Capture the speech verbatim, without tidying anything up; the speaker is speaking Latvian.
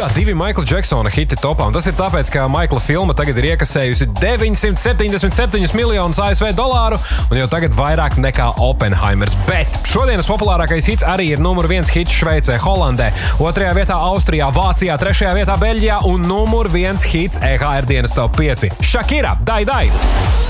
vietā divi Maikla Džeksona hiti topā, un tas ir tāpēc, ka Maikla filma tagad ir iekasējusi deviņsimt septiņdesmit septiņus miljonus A S V dolāru, un jau tagad vairāk nekā Oppenheimers. Bet šodienas populārākais hits arī ir numur viens hits Šveicē, Holandē, otrajā vietā Austrijā, Vācijā, trešajā vietā Beļģijā un numur viens hits E H R dienas top pieci. Shakira, Dai Dai!